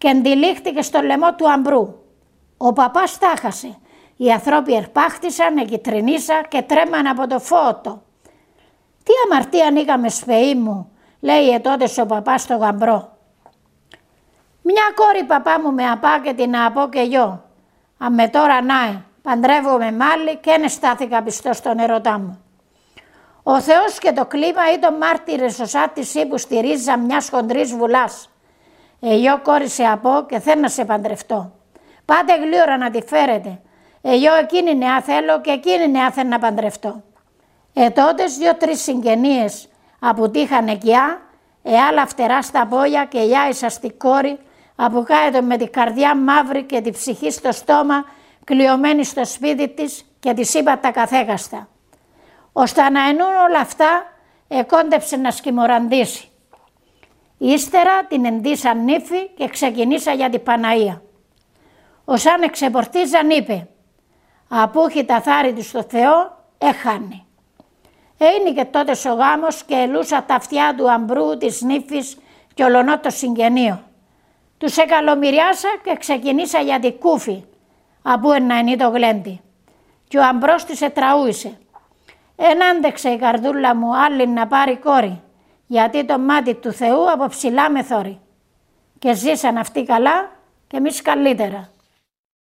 και εντυλίχτηκε στο λαιμό του αμπρού. Ο παπάς τα χάσε. Οι ανθρώποι ερπάχτησαν, εκιτρινίσα και τρέμαν από το φώτο. «Τι αμαρτία είχαμε, σπεή μου», λέει τότε ο παπάς στο γαμπρό. «Μια κόρη, παπά μου, με απά και την απώ και γιο. Αμέ τώρα νάε, παντρεύομαι μάλλη και δεν στάθηκα πιστός στον ερωτά μου. Ο Θεός και το κλίμα ήταν μάρτυρες ως της ύπου στη ρίζα μιας χοντρής βουλάς. Εγώ κόρη σε απώ και θέλω να σε παντρευτώ. Πάτε γλύωρα να τη φέρετε. Εγώ εκείνη νεά θέλω και εκείνη νεά θέλω να παντρευτώ». Τότες 2-3 συγγενείες από τύχαν εκειά, άλλα φτερά στα πόδια και γιάισα στη κόρη, από κάτω με την καρδιά μαύρη και τη ψυχή στο στόμα, κλειωμένη στο σπίτι της και της είπα τα καθέκαστα. Ώστε να ενούν όλα αυτά, εκόντεψε να σκημοραντήσει. Ύστερα την εντύσαν νύφη και ξεκινήσα για την Παναία. Όσαν εξεπορτίζαν είπε, «Απούχει τα θάρη του στο Θεό, έχανε». Είναι και τότε ο γάμος και ελούσα τα αυτιά του αμπρού, της νύφης και ολονό το συγγενείο. Τους εκαλομυριάσα και ξεκινήσα για την Κούφη, απού να είναι το γλέντι. Και ο αμπρός της ετραούησε. «Εν άντεξε η καρδούλα μου άλλη να πάρει κόρη, γιατί το μάτι του Θεού από ψηλά με θόρει». Και ζήσαν αυτοί καλά και εμείς καλύτερα.